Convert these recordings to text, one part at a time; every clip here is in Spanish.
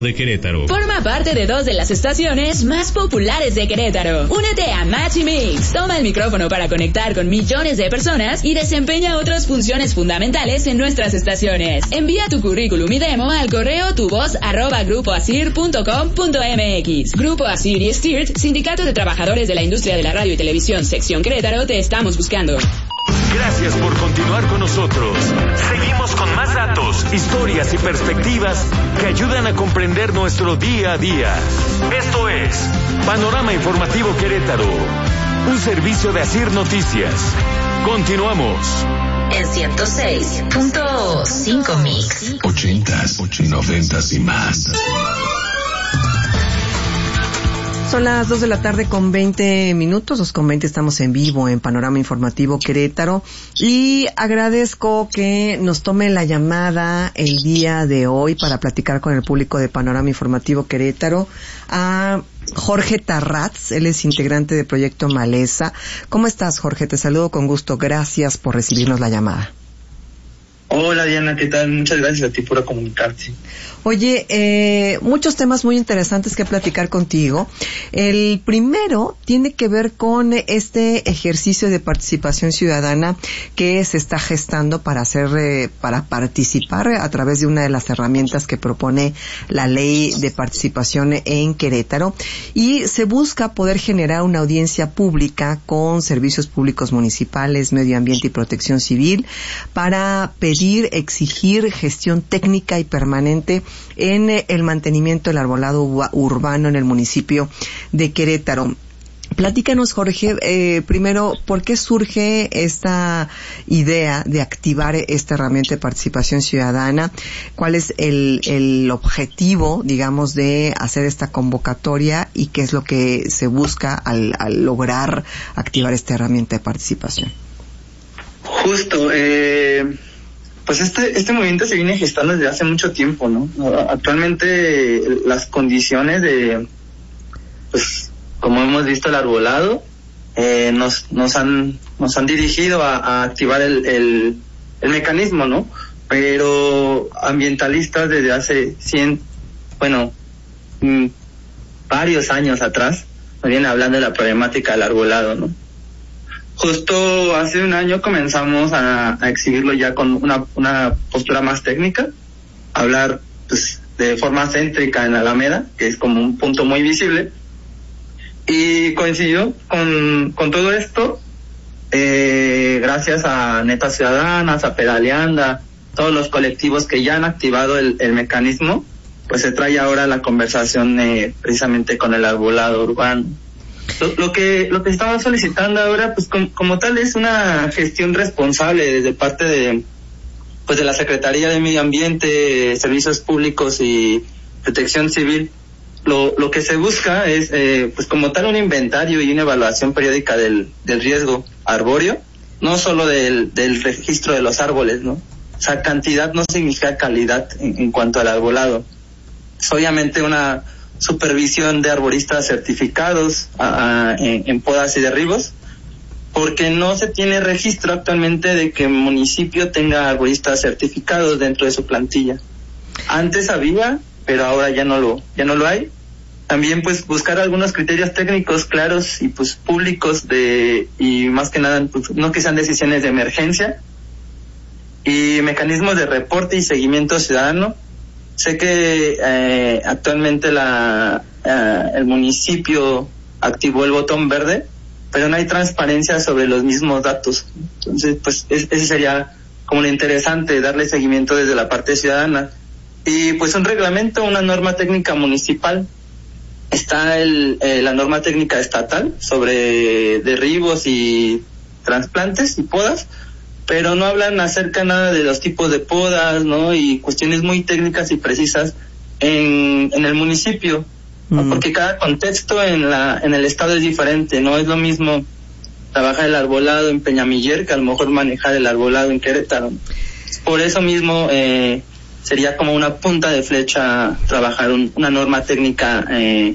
de Querétaro. Forma parte de 2 de las estaciones más populares de Querétaro. Únete a Match y Mix. Toma el micrófono para conectar con millones de personas y desempeña otras funciones fundamentales en nuestras estaciones. Envía tu currículum y demo al correo tuvoz@grupoasir.com.mx. Grupo Asir y STIRT, Sindicato de Trabajadores de la Industria de la Radio y Televisión, Sección Querétaro, te estamos buscando. Gracias por continuar con nosotros. Seguimos con más datos, historias y perspectivas que ayudan a comprender nuestro día a día. Esto es Panorama Informativo Querétaro, un servicio de Asir Noticias. Continuamos. En 106.5 Mix. 80s, 90s y más. Son las 2 de la tarde con 20 minutos, 2:20, estamos en vivo en Panorama Informativo Querétaro y agradezco que nos tome la llamada el día de hoy para platicar con el público de Panorama Informativo Querétaro a Jorge Tarratz. Él es integrante de Proyecto Maleza. ¿Cómo estás, Jorge? Te saludo con gusto, gracias por recibirnos la llamada. Hola Diana, ¿qué tal? Muchas gracias a ti por comunicarte. Oye, muchos temas muy interesantes que platicar contigo. El primero tiene que ver con este ejercicio de participación ciudadana que se está gestando para participar a través de una de las herramientas que propone la Ley de Participación en Querétaro, y se busca poder generar una audiencia pública con servicios públicos municipales, medio ambiente y protección civil para exigir gestión técnica y permanente en el mantenimiento del arbolado urbano en el municipio de Querétaro. Platícanos, Jorge, primero, ¿por qué surge esta idea de activar esta herramienta de participación ciudadana? ¿Cuál es el objetivo, digamos, de hacer esta convocatoria y qué es lo que se busca al lograr activar esta herramienta de participación? Justo, pues este movimiento se viene gestando desde hace mucho tiempo, ¿no? Actualmente las condiciones de, pues, como hemos visto, el arbolado, nos han dirigido a activar el mecanismo, ¿no? Pero ambientalistas desde hace varios años atrás nos vienen hablando de la problemática del arbolado, ¿no? Justo hace un año comenzamos a exhibirlo ya con una postura más técnica, hablar pues de forma céntrica en Alameda, que es como un punto muy visible, y coincidió con todo esto, gracias a Netas Ciudadanas, a Pedaleanda, todos los colectivos que ya han activado el mecanismo, pues se trae ahora la conversación precisamente con el arbolado urbano. Lo que estaba solicitando ahora, pues como tal, es una gestión responsable desde parte de la Secretaría de Medio Ambiente, Servicios Públicos y Protección Civil. Lo que se busca es, pues como tal, un inventario y una evaluación periódica del riesgo arbóreo, no solo del registro de los árboles, ¿no? O sea, cantidad no significa calidad en cuanto al arbolado. Es obviamente una supervisión de arboristas certificados en podas y derribos, porque no se tiene registro actualmente de que el municipio tenga arboristas certificados dentro de su plantilla. Antes había, pero ahora ya no lo hay. También pues buscar algunos criterios técnicos claros y pues públicos y más que nada pues, no que sean decisiones de emergencia, y mecanismos de reporte y seguimiento ciudadano. Sé que actualmente el municipio activó el botón verde, pero no hay transparencia sobre los mismos datos. Entonces, pues ese sería como lo interesante, darle seguimiento desde la parte ciudadana. Y pues un reglamento, una norma técnica municipal. Está la norma técnica estatal sobre derribos y trasplantes y podas, pero no hablan acerca nada de los tipos de podas, ¿no? Y cuestiones muy técnicas y precisas en el municipio, ¿no? Porque cada contexto en el estado es diferente, no es lo mismo trabajar el arbolado en Peñamiller que a lo mejor manejar el arbolado en Querétaro. Por eso mismo sería como una punta de flecha trabajar una norma técnica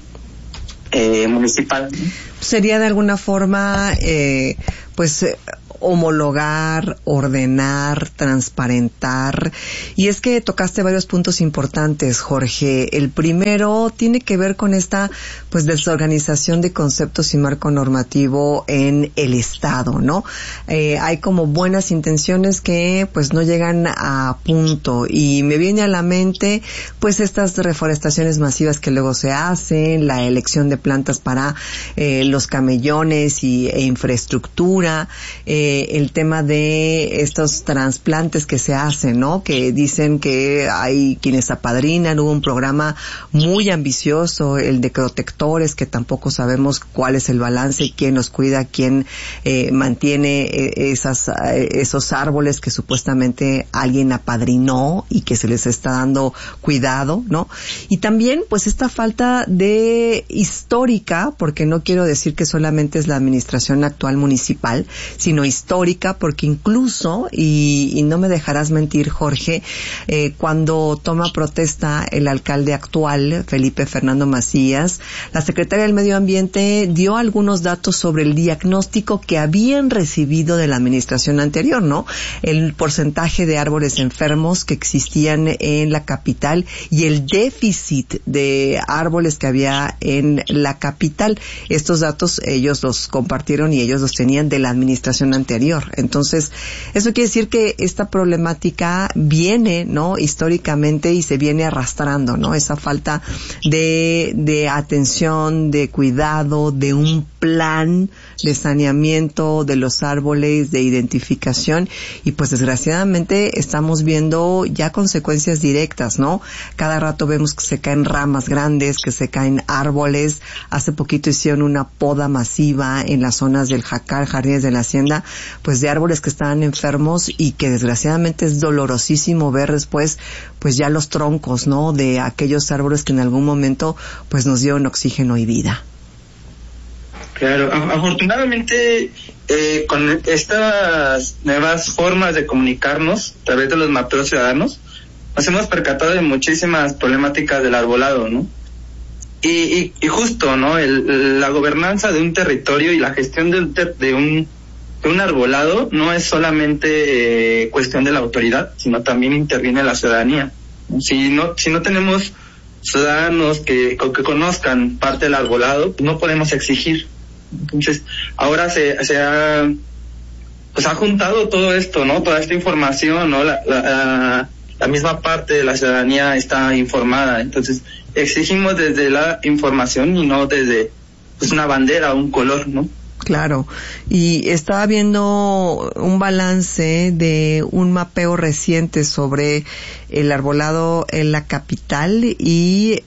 municipal, ¿no? Sería de alguna forma homologar, ordenar, transparentar. Y es que tocaste varios puntos importantes, Jorge. El primero tiene que ver con esta desorganización de conceptos y marco normativo en el Estado, ¿no? Hay como buenas intenciones que no llegan a punto, y me viene a la mente estas reforestaciones masivas que luego se hacen, la elección de plantas para los camellones e infraestructura, el tema de estos trasplantes que se hacen, ¿no? Que dicen que hay quienes apadrinan. Hubo un programa muy ambicioso, el de crotectores, que tampoco sabemos cuál es el balance y quién los cuida, quién mantiene esos árboles que supuestamente alguien apadrinó y que se les está dando cuidado, ¿no? Y también esta falta de histórica, porque no quiero decir que solamente es la administración actual municipal, sino histórica, porque incluso, y no me dejarás mentir, Jorge, cuando toma protesta el alcalde actual, Felipe Fernando Macías, la secretaria del Medio Ambiente dio algunos datos sobre el diagnóstico que habían recibido de la administración anterior, ¿no? El porcentaje de árboles enfermos que existían en la capital y el déficit de árboles que había en la capital. Estos datos ellos los compartieron y ellos los tenían de la administración anterior. Entonces, eso quiere decir que esta problemática viene, ¿no? Históricamente, y se viene arrastrando, ¿no? Esa falta de atención, de cuidado, de un plan de saneamiento de los árboles, de identificación, y desgraciadamente estamos viendo ya consecuencias directas, ¿no? Cada rato vemos que se caen ramas grandes, que se caen árboles. Hace poquito hicieron una poda masiva en las zonas del Jacal, Jardines de la Hacienda, de árboles que estaban enfermos, y que desgraciadamente es dolorosísimo ver después ya los troncos, ¿no? De aquellos árboles que en algún momento nos dieron oxígeno y vida. Claro, afortunadamente con estas nuevas formas de comunicarnos a través de los mapeos ciudadanos, nos hemos percatado de muchísimas problemáticas del arbolado, ¿no? Y justo, ¿no? La gobernanza de un territorio y la gestión de un arbolado no es solamente cuestión de la autoridad, sino también interviene la ciudadanía. Si no tenemos ciudadanos que conozcan parte del arbolado, no podemos exigir. Entonces, ahora se ha juntado todo esto, ¿no? Toda esta información, ¿no? La misma parte de la ciudadanía está informada. Entonces, exigimos desde la información y no desde una bandera o un color, ¿no? Claro, y estaba viendo un balance de un mapeo reciente sobre el arbolado en la capital y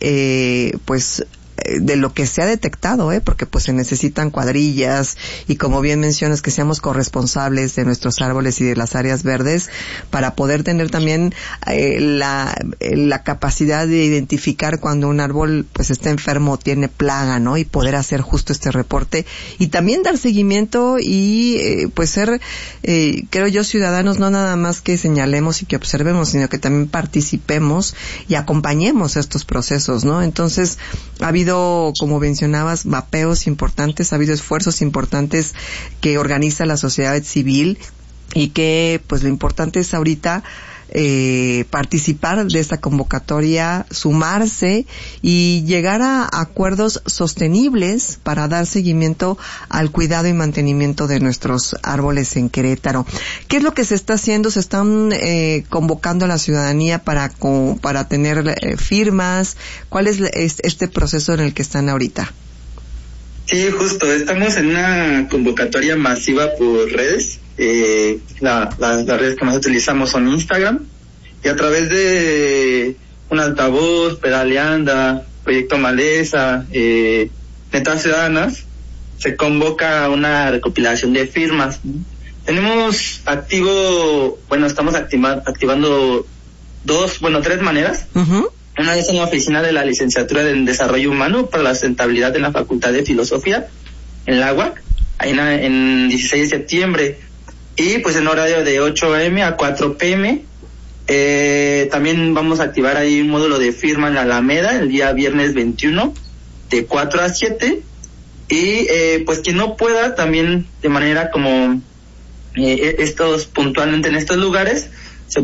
de lo que se ha detectado, porque se necesitan cuadrillas, y como bien mencionas, que seamos corresponsables de nuestros árboles y de las áreas verdes, para poder tener también la capacidad de identificar cuando un árbol está enfermo o tiene plaga, ¿no? Y poder hacer justo este reporte, y también dar seguimiento y ser, creo yo, ciudadanos, no nada más que señalemos y que observemos, sino que también participemos y acompañemos estos procesos, ¿no? Entonces, ha habido, como mencionabas, mapeos importantes, ha habido esfuerzos importantes que organiza la sociedad civil, y que lo importante es ahorita participar de esta convocatoria, sumarse y llegar a acuerdos sostenibles para dar seguimiento al cuidado y mantenimiento de nuestros árboles en Querétaro. ¿Qué es lo que se está haciendo? Se están convocando a la ciudadanía para tener firmas. ¿Cuál es este proceso en el que están ahorita? Sí, justo, estamos en una convocatoria masiva por redes. Las redes que más utilizamos son Instagram, y a través de un altavoz, Pedaleanda, Proyecto Maleza, Netas Ciudadanas, se convoca una recopilación de firmas. Tenemos estamos activando tres maneras. Uh-huh. Una es en la oficina de la licenciatura en Desarrollo Humano para la Sustentabilidad en la Facultad de Filosofía, en la UAC, ahí en 16 de septiembre, y en horario de 8 a.m. a 4 p.m. También vamos a activar ahí un módulo de firma en la Alameda el día viernes 21, de 4 a 7, y quien no pueda, también de manera como puntualmente en estos lugares, se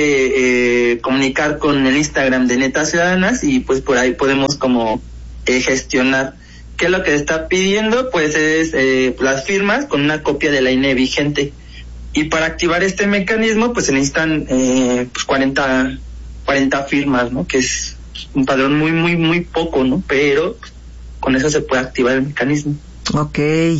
puede comunicar con el Instagram de Netas Ciudadanas y pues por ahí podemos como gestionar. ¿Qué es lo que se está pidiendo? Pues es las firmas con una copia de la INE vigente. Y para activar este mecanismo pues se necesitan pues 40 firmas, ¿no? Que es un padrón muy poco, ¿no? Pero pues, con eso se puede activar el mecanismo. Okay.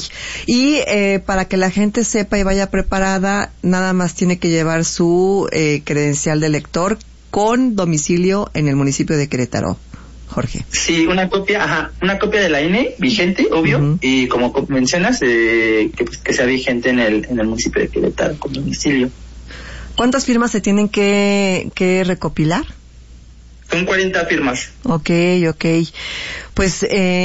Y para que la gente sepa y vaya preparada, nada más tiene que llevar su credencial de elector con domicilio en el municipio de Querétaro. Jorge. Sí, una copia de la INE vigente, obvio, uh-huh. Y como mencionas, que sea vigente en el municipio de Querétaro con domicilio. ¿Cuántas firmas se tienen que recopilar? Son 40 firmas. Okay. Pues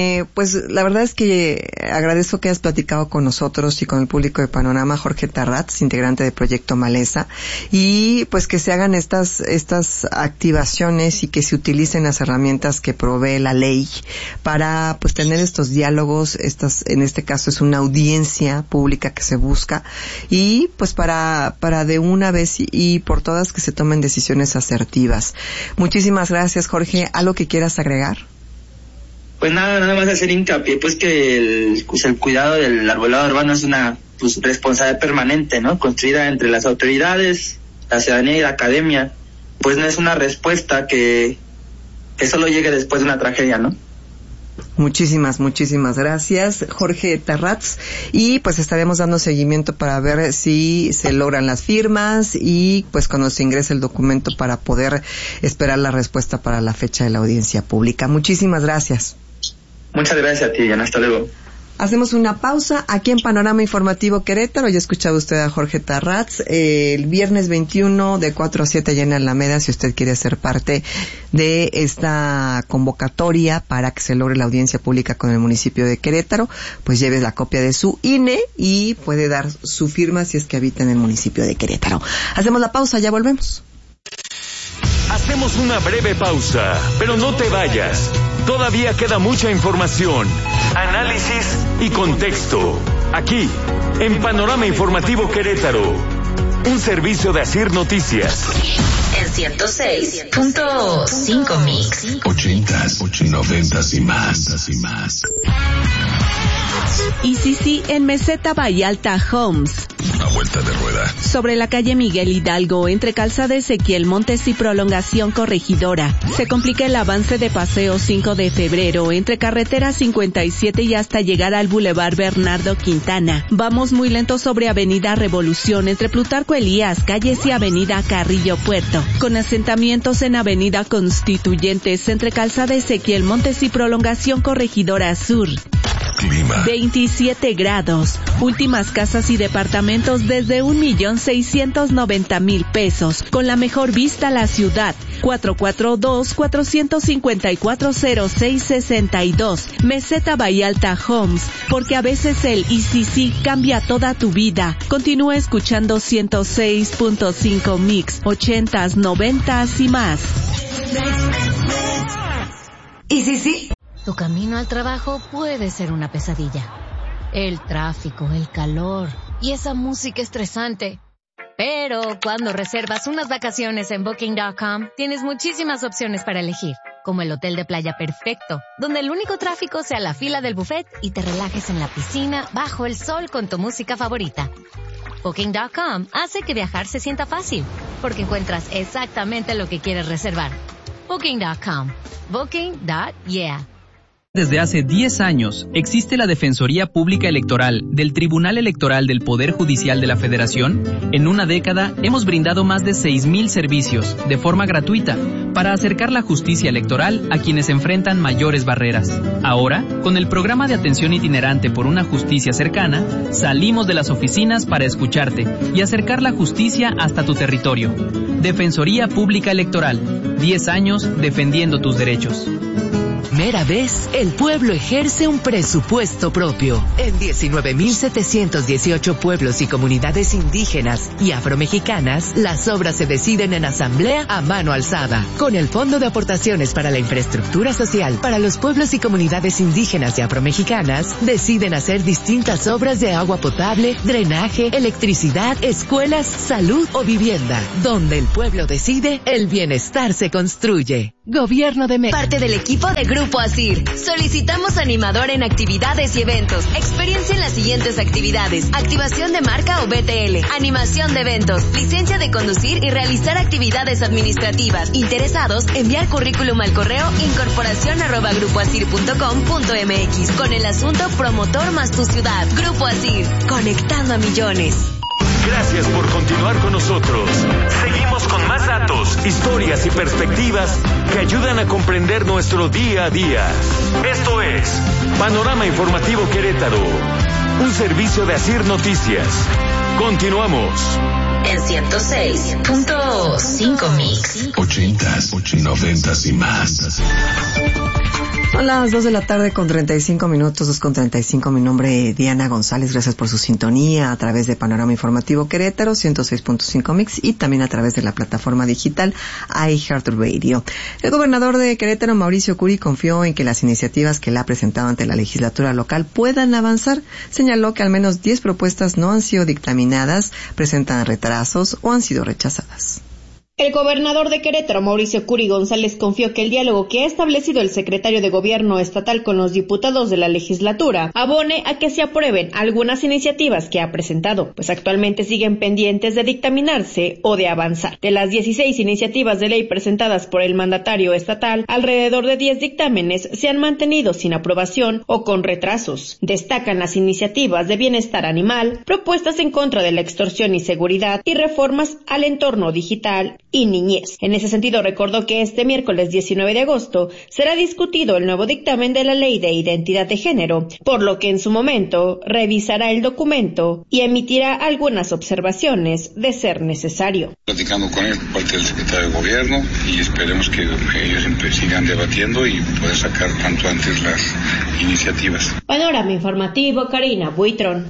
la verdad es que agradezco que hayas platicado con nosotros y con el público de Panorama, Jorge Tarratz, integrante de Proyecto Maleza, y pues que se hagan estas activaciones y que se utilicen las herramientas que provee la ley para pues tener estos diálogos, en este caso es una audiencia pública que se busca, y pues para de una vez y por todas que se tomen decisiones asertivas. Muchísimas gracias, Jorge. ¿Algo que quieras agregar? Pues nada más hacer hincapié, pues que el cuidado del arbolado urbano es una responsabilidad permanente, ¿no? Construida entre las autoridades, la ciudadanía y la academia. Pues no es una respuesta que solo llegue después de una tragedia, ¿no? Muchísimas gracias, Jorge Tarratz, y pues estaremos dando seguimiento para ver si se logran las firmas y pues cuando se ingrese el documento para poder esperar la respuesta para la fecha de la audiencia pública. Muchísimas gracias. Muchas gracias a ti, Diana. Hasta luego. Hacemos una pausa aquí en Panorama Informativo Querétaro. Ya ha escuchado usted a Jorge Tarratz. El viernes 21 de 4 a 7 allá en Alameda, si usted quiere ser parte de esta convocatoria para que se logre la audiencia pública con el municipio de Querétaro, pues lleve la copia de su INE y puede dar su firma si es que habita en el municipio de Querétaro. Hacemos la pausa, ya volvemos. Hacemos una breve pausa, pero no te vayas. Todavía queda mucha información, análisis y contexto. Aquí, en Panorama Informativo Querétaro, un servicio de Asir Noticias. En 106.5 Mix. 80s, 90s y más. ECC en Meseta Vallalta Homes. Una vuelta de rueda. Sobre la calle Miguel Hidalgo, entre Calzada Ezequiel Montes y Prolongación Corregidora. Se complica el avance de Paseo 5 de Febrero, entre Carretera 57 y hasta llegar al Boulevard Bernardo Quintana. Vamos muy lento sobre Avenida Revolución, entre Plutarco Elías, Calles y Avenida Carrillo Puerto. Con asentamientos en Avenida Constituyentes, entre Calzada Ezequiel Montes y Prolongación Corregidora Sur. Clima. 27 grados. Últimas casas y departamentos desde 1,690,000 pesos. Con la mejor vista a la ciudad. 442-454-0662. Meseta Vallalta Homes. Porque a veces el ECC cambia toda tu vida. Continúa escuchando 106.5 Mix. 80s, 90s y más. ECC. Tu camino al trabajo puede ser una pesadilla. El tráfico, el calor y esa música estresante. Pero cuando reservas unas vacaciones en Booking.com, tienes muchísimas opciones para elegir. Como el hotel de playa perfecto, donde el único tráfico sea la fila del buffet y te relajes en la piscina bajo el sol con tu música favorita. Booking.com hace que viajar se sienta fácil, porque encuentras exactamente lo que quieres reservar. Booking.com. Booking.yeah. Desde hace 10 años, existe la Defensoría Pública Electoral del Tribunal Electoral del Poder Judicial de la Federación. En una década, hemos brindado más de 6,000 servicios, de forma gratuita, para acercar la justicia electoral a quienes enfrentan mayores barreras. Ahora, con el programa de atención itinerante por una justicia cercana, salimos de las oficinas para escucharte y acercar la justicia hasta tu territorio. Defensoría Pública Electoral, 10 años defendiendo tus derechos. primera vez, el pueblo ejerce un presupuesto propio. En 19.718 pueblos y comunidades indígenas y afromexicanas, las obras se deciden en asamblea a mano alzada. Con el Fondo de Aportaciones para la Infraestructura Social para los pueblos y comunidades indígenas y afromexicanas, deciden hacer distintas obras de agua potable, drenaje, electricidad, escuelas, salud o vivienda. Donde el pueblo decide, el bienestar se construye. Gobierno de México. Parte del equipo de Grupo Asir. Solicitamos animador en actividades y eventos. Experiencia en las siguientes actividades: activación de marca o BTL, animación de eventos, licencia de conducir y realizar actividades administrativas. Interesados, enviar currículum al correo incorporacion@grupoasir.com.mx con el asunto promotor más tu ciudad. Grupo Asir, conectando a millones. Gracias por continuar con nosotros. Seguimos con más datos, historias y perspectivas que ayudan a comprender nuestro día a día. Esto es Panorama Informativo Querétaro, un servicio de Asir Noticias. Continuamos. En 106.5 Mix. 80s, 90s y más. Son las 2 de la tarde con 35 minutos, 2:35. Mi nombre es Diana González. Gracias por su sintonía a través de Panorama Informativo Querétaro, 106.5 Mix, y también a través de la plataforma digital iHeartRadio. El gobernador de Querétaro, Mauricio Curi, confió en que las iniciativas que él ha presentado ante la legislatura local puedan avanzar. Señaló que al menos 10 propuestas no han sido dictaminadas, presentan retrasos o han sido rechazadas. El gobernador de Querétaro, Mauricio Curi González, confió que el diálogo que ha establecido el secretario de Gobierno estatal con los diputados de la legislatura abone a que se aprueben algunas iniciativas que ha presentado, pues actualmente siguen pendientes de dictaminarse o de avanzar. De las 16 iniciativas de ley presentadas por el mandatario estatal, alrededor de 10 dictámenes se han mantenido sin aprobación o con retrasos. Destacan las iniciativas de bienestar animal, propuestas en contra de la extorsión y seguridad y reformas al entorno digital y niñez. En ese sentido, recordó que este miércoles 19 de agosto será discutido el nuevo dictamen de la Ley de Identidad de Género, por lo que en su momento revisará el documento y emitirá algunas observaciones de ser necesario. Platicando con él por parte del secretario de Gobierno y esperemos que ellos sigan debatiendo y poder sacar cuanto antes las iniciativas. Panorama Informativo, Karina Buitrón.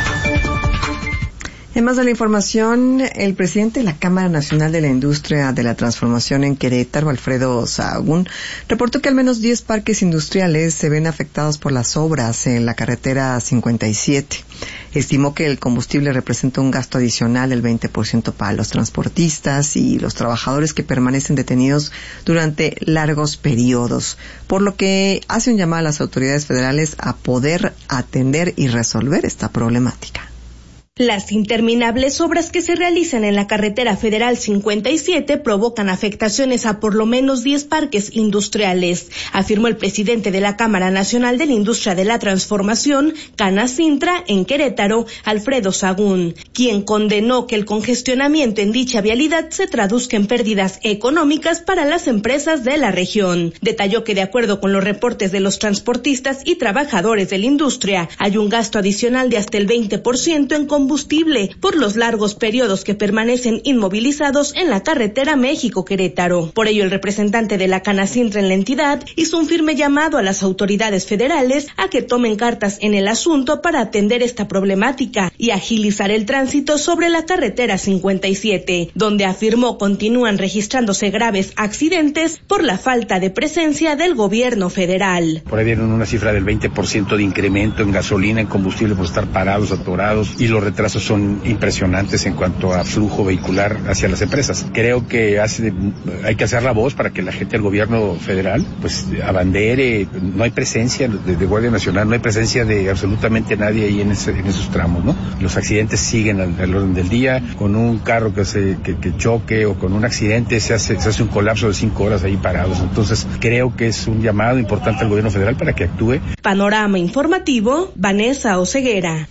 En más de la información, el presidente de la Cámara Nacional de la Industria de la Transformación en Querétaro, Alfredo Sahagún, reportó que al menos 10 parques industriales se ven afectados por las obras en la carretera 57. Estimó que el combustible representa un gasto adicional del 20% para los transportistas y los trabajadores que permanecen detenidos durante largos periodos, por lo que hace un llamado a las autoridades federales a poder atender y resolver esta problemática. Las interminables obras que se realizan en la carretera federal 57 provocan afectaciones a por lo menos 10 parques industriales, afirmó el presidente de la Cámara Nacional de la Industria de la Transformación, Canacintra, en Querétaro, Alfredo Sahagún, quien condenó que el congestionamiento en dicha vialidad se traduzca en pérdidas económicas para las empresas de la región. Detalló que de acuerdo con los reportes de los transportistas y trabajadores de la industria, hay un gasto adicional de hasta el 20% en combustible por los largos periodos que permanecen inmovilizados en la carretera México-Querétaro. Por ello, el representante de la Canacintra en la entidad hizo un firme llamado a las autoridades federales a que tomen cartas en el asunto para atender esta problemática y agilizar el tránsito sobre la carretera 57, donde afirmó continúan registrándose graves accidentes por la falta de presencia del gobierno federal. Por ahí vieron una cifra del 20% de incremento en gasolina, en combustible por estar parados, atorados, y los retrasos son impresionantes en cuanto a flujo vehicular hacia las empresas. Creo que hay que hacer la voz para que la gente del gobierno federal pues abandere. No hay presencia de Guardia Nacional, no hay presencia de absolutamente nadie ahí en esos tramos, ¿no? Los accidentes siguen al orden del día. Con un carro que choque o con un accidente se hace un colapso de 5 horas ahí parados. Entonces creo que es un llamado importante al gobierno federal para que actúe. Panorama Informativo, Vanessa Oseguera.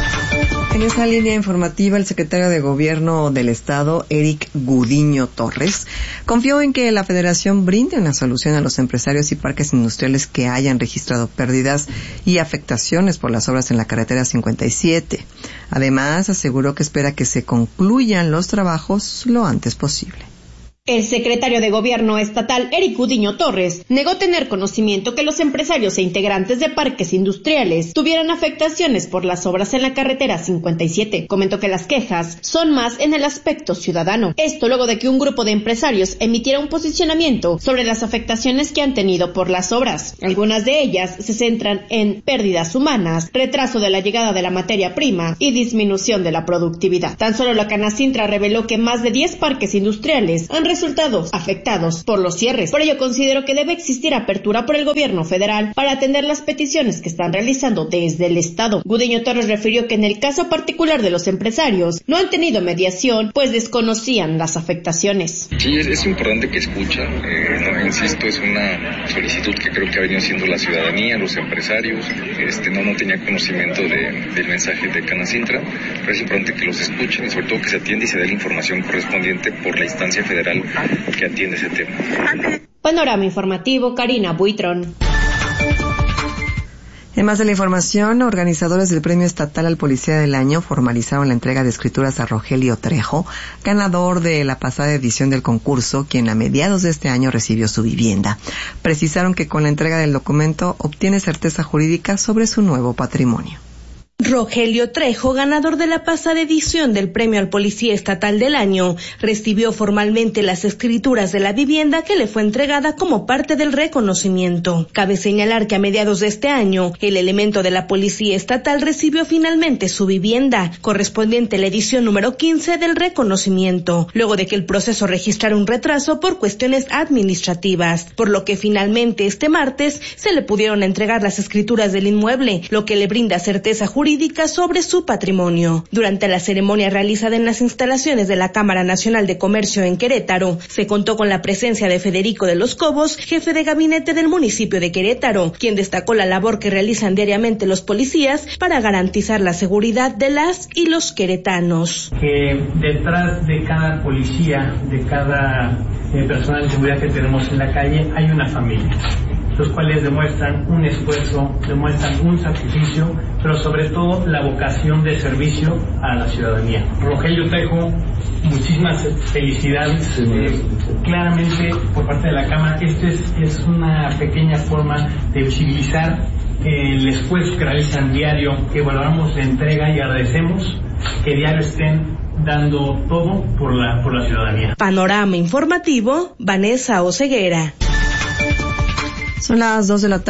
En esa línea informativa, el secretario de Gobierno del Estado, Eric Gudiño Torres, confió en que la Federación brinde una solución a los empresarios y parques industriales que hayan registrado pérdidas y afectaciones por las obras en la carretera 57. Además, aseguró que espera que se concluyan los trabajos lo antes posible. El secretario de Gobierno estatal, Eric Gudiño Torres, negó tener conocimiento que los empresarios e integrantes de parques industriales tuvieran afectaciones por las obras en la carretera 57. Comentó que las quejas son más en el aspecto ciudadano. Esto luego de que un grupo de empresarios emitiera un posicionamiento sobre las afectaciones que han tenido por las obras. Algunas de ellas se centran en pérdidas humanas, retraso de la llegada de la materia prima y disminución de la productividad. Tan solo la Canacintra reveló que más de 10 parques industriales han resultados afectados por los cierres. Por ello considero que debe existir apertura por el gobierno federal para atender las peticiones que están realizando desde el Estado. Gudiño Torres refirió que en el caso particular de los empresarios no han tenido mediación, pues desconocían las afectaciones. Sí, es importante que escuchen, insisto, es una solicitud que creo que ha venido haciendo la ciudadanía, los empresarios, no tenía conocimiento del mensaje de Canacintra, pero es importante que los escuchen y sobre todo que se atienda y se dé la información correspondiente por la instancia federal que atiende ese tema. Panorama informativo, Karina Buitrón. En más de la información, organizadores del Premio Estatal al Policía del Año formalizaron la entrega de escrituras a Rogelio Trejo, ganador de la pasada edición del concurso, quien a mediados de este año recibió su vivienda. Precisaron que con la entrega del documento obtiene certeza jurídica sobre su nuevo patrimonio. Rogelio Trejo, ganador de la pasada edición del Premio al Policía Estatal del Año, recibió formalmente las escrituras de la vivienda que le fue entregada como parte del reconocimiento. Cabe señalar que a mediados de este año, el elemento de la Policía Estatal recibió finalmente su vivienda, correspondiente a la edición número 15 del reconocimiento, luego de que el proceso registrara un retraso por cuestiones administrativas, por lo que finalmente este martes se le pudieron entregar las escrituras del inmueble, lo que le brinda certeza jurídica sobre su patrimonio. Durante la ceremonia realizada en las instalaciones de la Cámara Nacional de Comercio en Querétaro, se contó con la presencia de Federico de los Cobos, jefe de gabinete del municipio de Querétaro, quien destacó la labor que realizan diariamente los policías para garantizar la seguridad de las y los queretanos. Que detrás de cada policía, de cada personal de seguridad que tenemos en la calle, hay una familia, los cuales demuestran un esfuerzo, demuestran un sacrificio, pero sobre todo la vocación de servicio a la ciudadanía. Rogelio Trejo, muchísimas felicidades. Claramente, por parte de la Cámara, es una pequeña forma de visibilizar el esfuerzo que realizan diario, que valoramos la entrega y agradecemos que diario estén dando todo por la ciudadanía. Panorama informativo, Vanessa Oseguera. Son las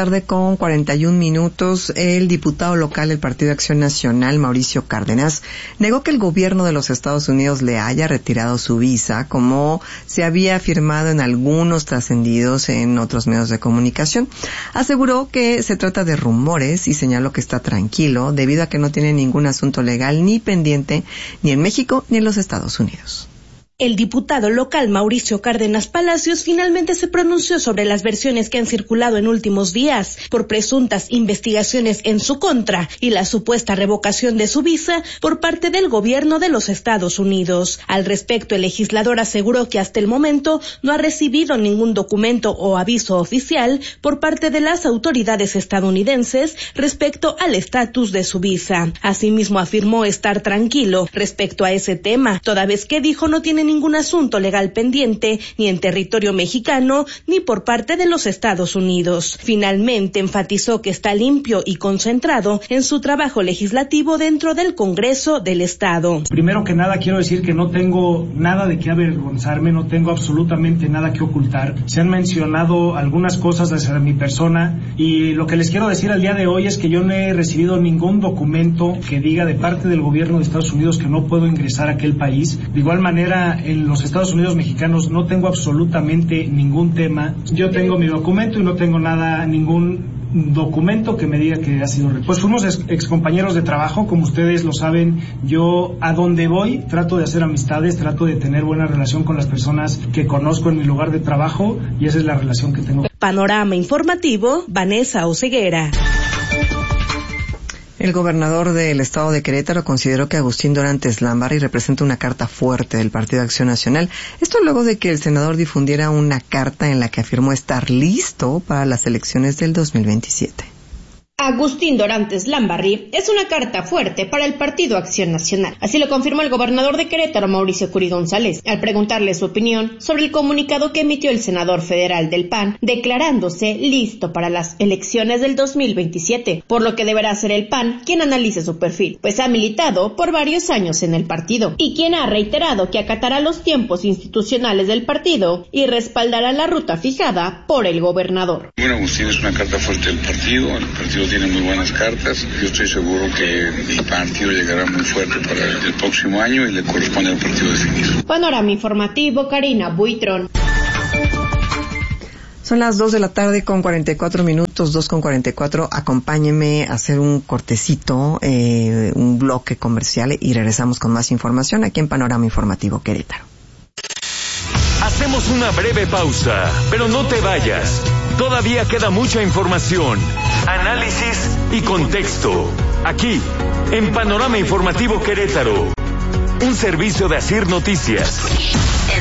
2:41 p.m. El diputado local del Partido de Acción Nacional, Mauricio Cárdenas, negó que el gobierno de los Estados Unidos le haya retirado su visa, como se había afirmado en algunos trascendidos en otros medios de comunicación. Aseguró que se trata de rumores y señaló que está tranquilo debido a que no tiene ningún asunto legal ni pendiente ni en México ni en los Estados Unidos. El diputado local Mauricio Cárdenas Palacios finalmente se pronunció sobre las versiones que han circulado en últimos días por presuntas investigaciones en su contra y la supuesta revocación de su visa por parte del gobierno de los Estados Unidos. Al respecto, el legislador aseguró que hasta el momento no ha recibido ningún documento o aviso oficial por parte de las autoridades estadounidenses respecto al estatus de su visa. Asimismo, afirmó estar tranquilo respecto a ese tema, toda vez que dijo no tiene ningún asunto legal pendiente ni en territorio mexicano ni por parte de los Estados Unidos. Finalmente enfatizó que está limpio y concentrado en su trabajo legislativo dentro del Congreso del Estado. Primero que nada quiero decir que no tengo nada de qué avergonzarme, no tengo absolutamente nada que ocultar. Se han mencionado algunas cosas hacia mi persona y lo que les quiero decir al día de hoy es que yo no he recibido ningún documento que diga de parte del gobierno de Estados Unidos que no puedo ingresar a aquel país. De igual manera, en los Estados Unidos mexicanos no tengo absolutamente ningún tema. Yo tengo mi documento y no tengo ningún documento que me diga que ha sido... Pues fuimos excompañeros de trabajo, como ustedes lo saben. Yo a donde voy trato de hacer amistades, trato de tener buena relación con las personas que conozco en mi lugar de trabajo y esa es la relación que tengo. Panorama informativo, Vanessa Oseguera. El gobernador del estado de Querétaro consideró que Agustín Dorantes Lámbara representa una carta fuerte del Partido de Acción Nacional. Esto luego de que el senador difundiera una carta en la que afirmó estar listo para las elecciones del 2027. Agustín Dorantes Lambarri es una carta fuerte para el Partido Acción Nacional. Así lo confirmó el gobernador de Querétaro, Mauricio Curi González, al preguntarle su opinión sobre el comunicado que emitió el senador federal del PAN, declarándose listo para las elecciones del 2027, por lo que deberá ser el PAN quien analice su perfil, pues ha militado por varios años en el partido, y quien ha reiterado que acatará los tiempos institucionales del partido y respaldará la ruta fijada por el gobernador. Bueno, Agustín, es una carta fuerte del partido. El partido tiene muy buenas cartas. Yo estoy seguro que mi partido llegará muy fuerte para el próximo año y le corresponde al partido definir. Panorama informativo, Karina Buitrón. Son las 2 de la tarde con 44 minutos, 2:44. Acompáñenme a hacer un cortecito, un bloque comercial y regresamos con más información aquí en Panorama Informativo Querétaro. Hacemos una breve pausa, pero no te vayas. Todavía queda mucha información, análisis y contexto. Aquí, en Panorama Informativo Querétaro. Un servicio de Asir Noticias. En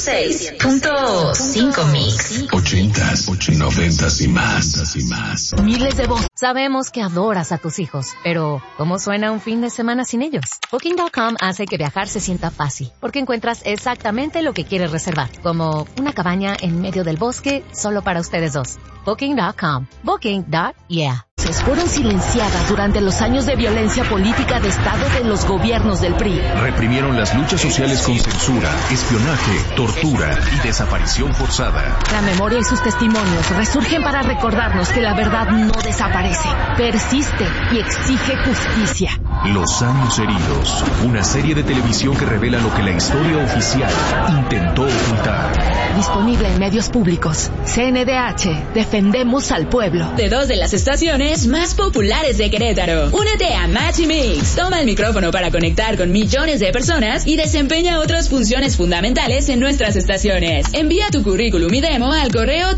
106.5 Mix. 80s, 90s y más. Miles de voces. Sabemos que adoras a tus hijos, pero ¿cómo suena un fin de semana sin ellos? Booking.com hace que viajar se sienta fácil, porque encuentras exactamente lo que quieres reservar, como una cabaña en medio del bosque solo para ustedes dos. Booking.com. Booking.yeah. Fueron silenciadas durante los años de violencia política de Estado de los gobiernos del PRI. Reprimieron las luchas sociales con censura, espionaje, tortura y desaparición forzada. La memoria y sus testimonios resurgen para recordarnos que la verdad no desaparece, persiste y exige justicia. Los años heridos, una serie de televisión que revela lo que la historia oficial intentó ocultar. Disponible en medios públicos. CNDH, defendemos al pueblo. De dos de las estaciones más populares de Querétaro. Únete a Match Mix. Toma el micrófono para conectar con millones de personas y desempeña otras funciones fundamentales en nuestras estaciones. Envía tu currículum y demo al correo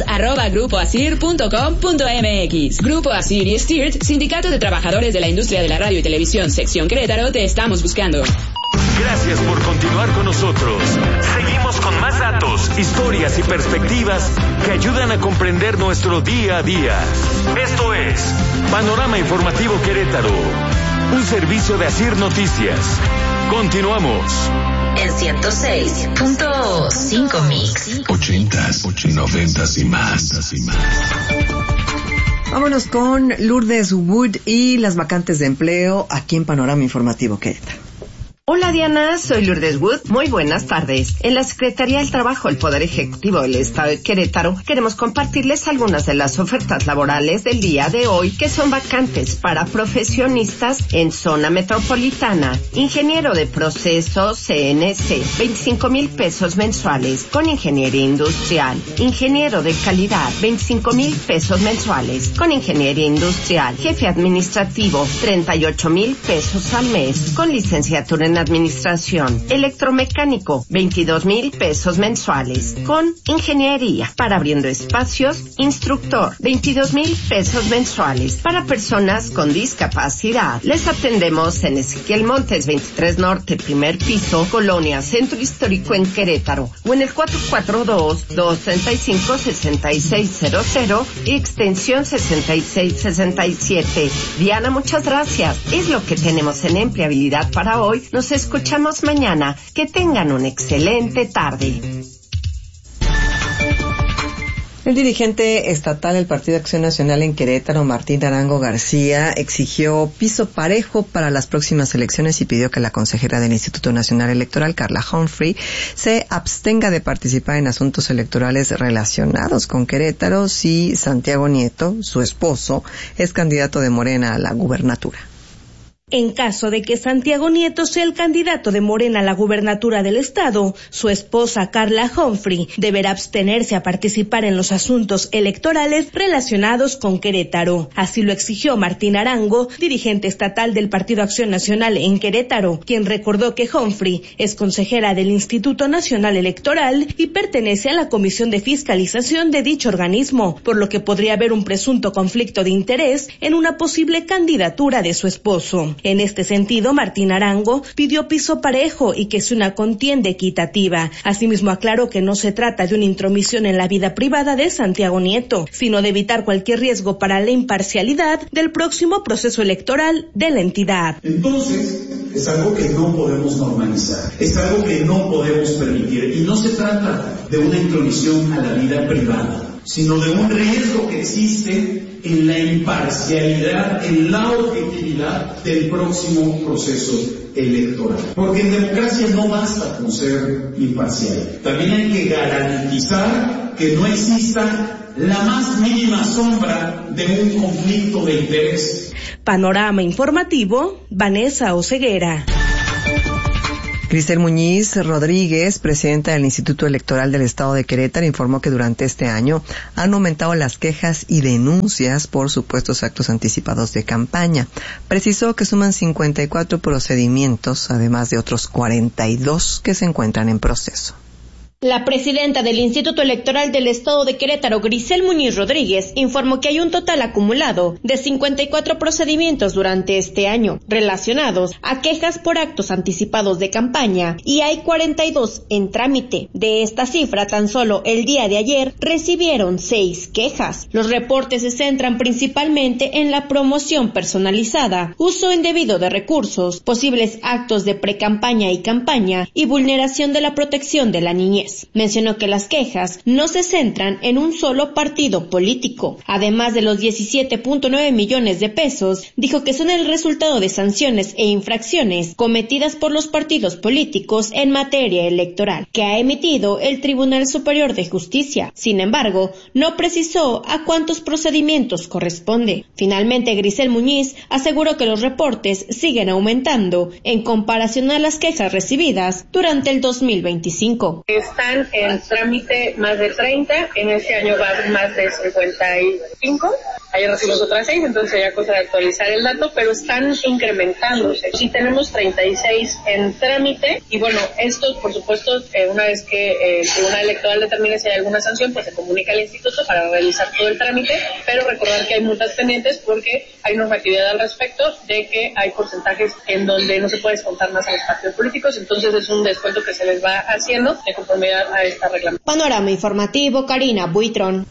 tuvoz@grupoasir.com.mx. Grupo Asir y Stirt, Sindicato de Trabajadores de la Industria de la Radio y Televisión, Sección Querétaro, te estamos buscando. Gracias por continuar con nosotros. Seguimos con más datos, historias y perspectivas que ayudan a comprender nuestro día a día. Esto es Panorama Informativo Querétaro, un servicio de Asir Noticias. Continuamos. En 106.5 Mix. 80s, 90s y más. Vámonos con Lourdes Wood y las vacantes de empleo aquí en Panorama Informativo Querétaro. Hola Diana, soy Lourdes Wood. Muy buenas tardes. En la Secretaría del Trabajo del Poder Ejecutivo del Estado de Querétaro queremos compartirles algunas de las ofertas laborales del día de hoy que son vacantes para profesionistas en zona metropolitana. Ingeniero de procesos CNC, 25,000 pesos mensuales con ingeniería industrial. Ingeniero de calidad, 25,000 pesos mensuales con ingeniería industrial. Jefe administrativo, 38,000 pesos al mes con licenciatura en administración. Electromecánico, 22,000 pesos mensuales con ingeniería. Para abriendo espacios, instructor, 22,000 pesos mensuales para personas con discapacidad. Les atendemos en Ezequiel Montes 23 Norte, primer piso, Colonia Centro Histórico en Querétaro, o en el 442-235-6600 y extensión 6667. Diana, muchas gracias. Es lo que tenemos en empleabilidad para hoy. Nos escuchamos mañana. Que tengan una excelente tarde. El dirigente estatal del Partido Acción Nacional en Querétaro, Martín Arango García, exigió piso parejo para las próximas elecciones y pidió que la consejera del Instituto Nacional Electoral, Carla Humphrey, se abstenga de participar en asuntos electorales relacionados con Querétaro si Santiago Nieto, su esposo, es candidato de Morena a la gubernatura. En caso de que Santiago Nieto sea el candidato de Morena a la gubernatura del estado, su esposa Carla Humphrey deberá abstenerse a participar en los asuntos electorales relacionados con Querétaro. Así lo exigió Martín Arango, dirigente estatal del Partido Acción Nacional en Querétaro, quien recordó que Humphrey es consejera del Instituto Nacional Electoral y pertenece a la Comisión de Fiscalización de dicho organismo, por lo que podría haber un presunto conflicto de interés en una posible candidatura de su esposo. En este sentido, Martín Arango pidió piso parejo y que sea una contienda equitativa. Asimismo, aclaró que no se trata de una intromisión en la vida privada de Santiago Nieto, sino de evitar cualquier riesgo para la imparcialidad del próximo proceso electoral de la entidad. Entonces, es algo que no podemos normalizar, es algo que no podemos permitir, y no se trata de una intromisión a la vida privada, sino de un riesgo que existe en la imparcialidad, en la objetividad del próximo proceso electoral. Porque en democracia no basta con ser imparcial, también hay que garantizar que no exista la más mínima sombra de un conflicto de interés. Panorama informativo, Vanessa Oseguera. Grisel Muñiz Rodríguez, presidenta del Instituto Electoral del Estado de Querétaro, informó que durante este año han aumentado las quejas y denuncias por supuestos actos anticipados de campaña. Precisó que suman 54 procedimientos, además de otros 42 que se encuentran en proceso. La presidenta del Instituto Electoral del Estado de Querétaro, Grisel Muñiz Rodríguez, informó que hay un total acumulado de 54 procedimientos durante este año relacionados a quejas por actos anticipados de campaña y hay 42 en trámite. De esta cifra, tan solo el día de ayer recibieron 6 quejas. Los reportes se centran principalmente en la promoción personalizada, uso indebido de recursos, posibles actos de precampaña y campaña y vulneración de la protección de la niñez. Mencionó que las quejas no se centran en un solo partido político. Además de los 17.9 millones de pesos, dijo que son el resultado de sanciones e infracciones cometidas por los partidos políticos en materia electoral, que ha emitido el Tribunal Superior de Justicia. Sin embargo, no precisó a cuántos procedimientos corresponde. Finalmente, Grisel Muñiz aseguró que los reportes siguen aumentando en comparación a las quejas recibidas durante el 2025. Están en trámite más de 30, en este año va a más de 55, ayer recibimos otras 6, entonces sería cosa de actualizar el dato, pero están incrementándose. Sí tenemos 36 en trámite y bueno, estos por supuesto, una vez que el Tribunal Electoral determine si hay alguna sanción, pues se comunica al instituto para realizar todo el trámite, pero recordar que hay multas pendientes porque hay normatividad al respecto de que hay porcentajes en donde no se puede descontar más a los partidos políticos, entonces es un descuento que se les va haciendo de conformidad a esta reglamentación. Panorama informativo, Karina Buitrón.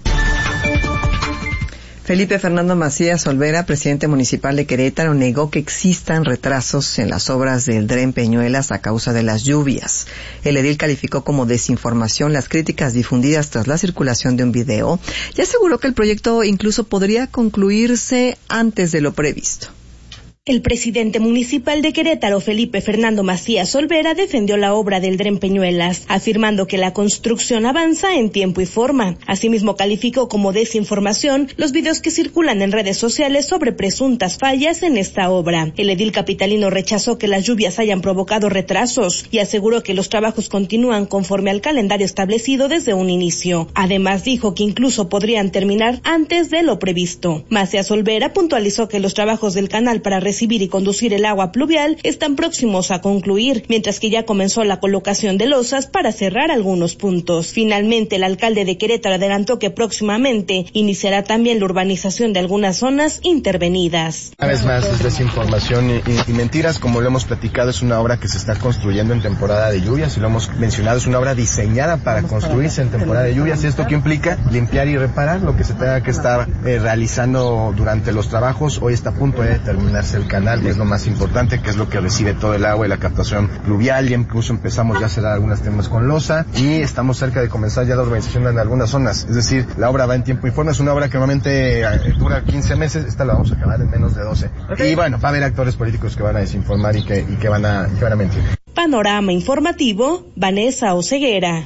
Felipe Fernando Macías Olvera, presidente municipal de Querétaro, negó que existan retrasos en las obras del Dren Peñuelas a causa de las lluvias. El edil calificó como desinformación las críticas difundidas tras la circulación de un video y aseguró que el proyecto incluso podría concluirse antes de lo previsto. El presidente municipal de Querétaro, Felipe Fernando Macías Olvera, defendió la obra del Dren Peñuelas, afirmando que la construcción avanza en tiempo y forma. Asimismo, calificó como desinformación los videos que circulan en redes sociales sobre presuntas fallas en esta obra. El edil capitalino rechazó que las lluvias hayan provocado retrasos y aseguró que los trabajos continúan conforme al calendario establecido desde un inicio. Además, dijo que incluso podrían terminar antes de lo previsto. Macías Olvera puntualizó que los trabajos del canal para recibir y conducir el agua pluvial están próximos a concluir, mientras que ya comenzó la colocación de losas para cerrar algunos puntos. Finalmente, el alcalde de Querétaro adelantó que próximamente iniciará también la urbanización de algunas zonas intervenidas. Una vez más, es desinformación y mentiras, como lo hemos platicado, es una obra que se está construyendo en temporada de lluvias, y lo hemos mencionado, es una obra diseñada para construirse en temporada de lluvias. ¿Esto qué implica? Limpiar y reparar lo que se tenga que estar realizando durante los trabajos. Hoy está a punto de terminarse el canal, que es lo más importante, que es lo que recibe todo el agua y la captación pluvial, y incluso empezamos ya a cerrar algunas temas con losa, y estamos cerca de comenzar ya la urbanización en algunas zonas. Es decir, la obra va en tiempo y forma, es una obra que normalmente dura 15 meses, esta la vamos a acabar en menos de 12. Okay. Y bueno, va a haber actores políticos que van a desinformar y que van a mentir. Panorama informativo, Vanessa Oseguera.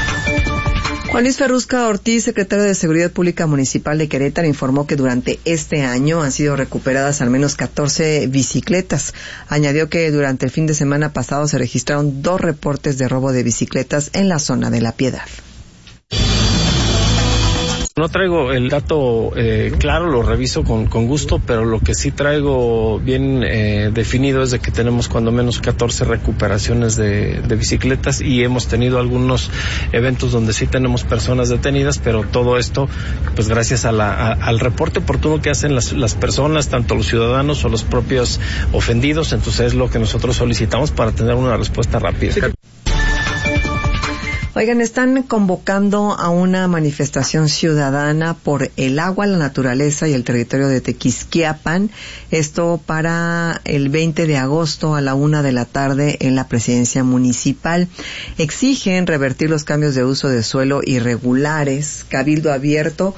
Juan Luis Ferrusca Ortiz, secretario de Seguridad Pública Municipal de Querétaro, informó que durante este año han sido recuperadas al menos 14 bicicletas. Añadió que durante el fin de semana pasado se registraron 2 reportes de robo de bicicletas en la zona de La Piedad. No traigo el dato claro, lo reviso con gusto, pero lo que sí traigo bien definido es de que tenemos cuando menos 14 recuperaciones de bicicletas y hemos tenido algunos eventos donde sí tenemos personas detenidas, pero todo esto pues gracias al reporte oportuno que hacen las personas, tanto los ciudadanos o los propios ofendidos, entonces es lo que nosotros solicitamos para tener una respuesta rápida. Oigan, están convocando a una manifestación ciudadana por el agua, la naturaleza y el territorio de Tequisquiapan. Esto para el 20 de agosto a la 1:00 p.m. en la presidencia municipal. Exigen revertir los cambios de uso de suelo irregulares, cabildo abierto.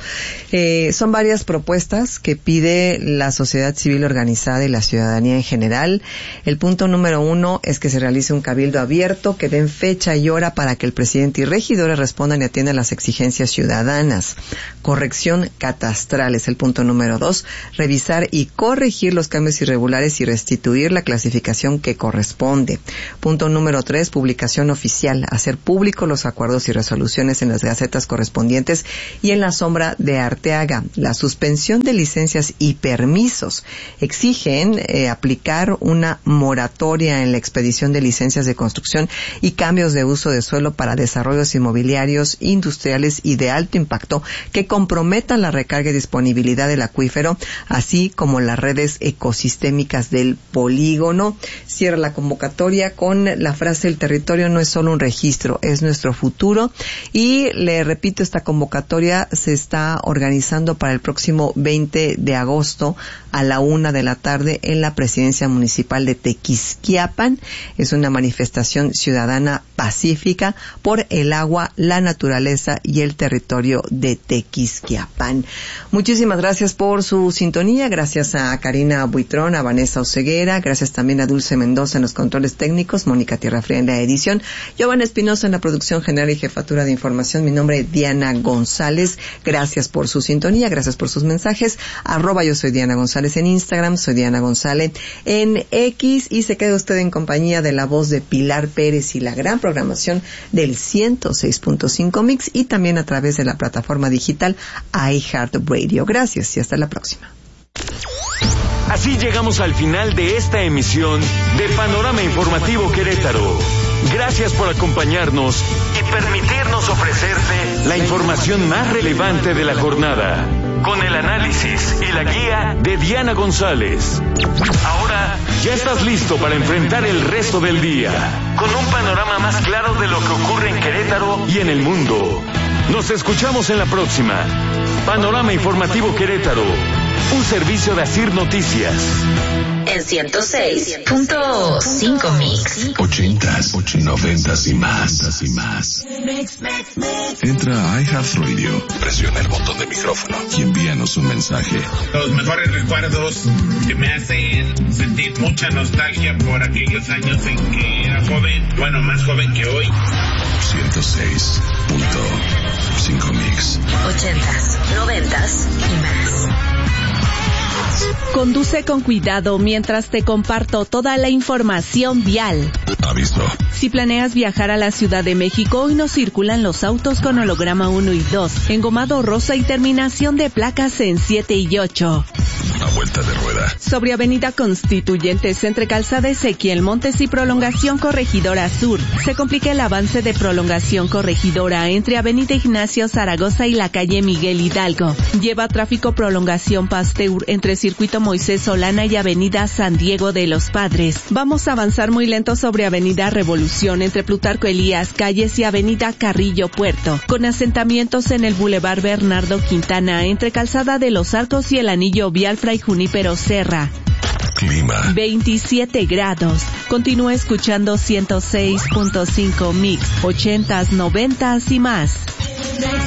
Son varias propuestas que pide la sociedad civil organizada y la ciudadanía en general. El punto número 1 es que se realice un cabildo abierto, que den fecha y hora para que el presidente y regidores respondan y atiendan las exigencias ciudadanas. Corrección catastral es el punto número 2. Revisar y corregir los cambios irregulares y restituir la clasificación que corresponde. Punto número 3. Publicación oficial. Hacer público los acuerdos y resoluciones en las gacetas correspondientes y en la sombra de Arteaga. La suspensión de licencias y permisos. Exigen aplicar una moratoria en la expedición de licencias de construcción y cambios de uso de suelo para desarrollos inmobiliarios, industriales y de alto impacto que comprometan la recarga y disponibilidad del acuífero, así como las redes ecosistémicas del polígono. Cierra la convocatoria con la frase: el territorio no es solo un registro, es nuestro futuro. Y le repito, esta convocatoria se está organizando para el próximo 20 de agosto a la 1:00 p.m. en la presidencia municipal de Tequisquiapan. Es una manifestación ciudadana pacífica por el agua, la naturaleza y el territorio de Tequisquiapan. Muchísimas gracias por su sintonía. Gracias a Karina Buitrón, a Vanessa Oseguera. Gracias también a Dulce Mendoza en los controles técnicos, Mónica Tierrafría en la edición, Giovanna Espinosa en la producción general y jefatura de información. Mi nombre es Diana González. Gracias por su sintonía, gracias por sus mensajes. @yo soy Diana González en Instagram, soy Diana González en X, y se queda usted en compañía de la voz de Pilar Pérez y la gran programación del 106.5 Mix y también a través de la plataforma digital iHeartRadio. Gracias y hasta la próxima. Así llegamos al final de esta emisión de Panorama Informativo Querétaro. Gracias por acompañarnos y permitirnos ofrecerte la información más relevante de la jornada, con el análisis y la guía de Diana González. Ahora ya estás listo para enfrentar el resto del día, con un panorama más claro de lo que ocurre en Querétaro y en el mundo. Nos escuchamos en la próxima. Panorama Informativo Querétaro, un servicio de Asir Noticias. En 106.5 Mix. 80s, 90s y más. Entra a iHeartRadio, presiona el botón de micrófono y envíanos un mensaje. Los mejores recuerdos que me hacen sentir mucha nostalgia por aquellos años en que era joven, bueno, más joven que hoy. 106.5 Mix. 80s, 90s y más. Conduce con cuidado mientras te comparto toda la información vial. Aviso. Si planeas viajar a la Ciudad de México, hoy no circulan los autos con holograma 1 y 2, engomado rosa y terminación de placas en 7 y 8. A vuelta de rueda. Sobre Avenida Constituyentes, entre Calzada Ezequiel Montes y Prolongación Corregidora Sur, se complica el avance de Prolongación Corregidora entre Avenida Ignacio Zaragoza y la calle Miguel Hidalgo. Lleva tráfico Prolongación Pasteur entre Circuito Moisés Solana y Avenida San Diego de los Padres. Vamos a avanzar muy lento sobre Avenida Revolución entre Plutarco Elías Calles y Avenida Carrillo Puerto, con asentamientos en el Boulevard Bernardo Quintana entre Calzada de los Arcos y el Anillo Vial Fray Junípero Serra. Clima. 27 grados. Continúa escuchando 106.5 Mix, 80s, 90s y más.